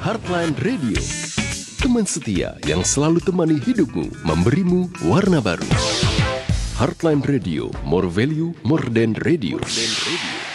Heartline Radio. Teman setia yang selalu temani hidupmu, memberimu warna baru. Heartline Radio, more value, more than radio.